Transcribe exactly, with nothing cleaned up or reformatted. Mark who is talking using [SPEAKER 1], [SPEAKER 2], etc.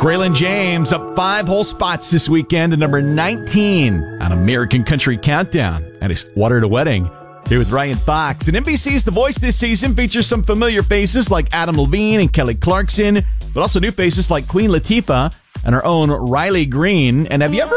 [SPEAKER 1] Braylon James up five whole spots this weekend to number nineteen on American Country Countdown at his Water to Wedding. Here with Ryan Fox. And N B C's The Voice this season features some familiar faces like Adam Levine and Kelly Clarkson, but also new faces like Queen Latifah and our own Riley Green. And have you ever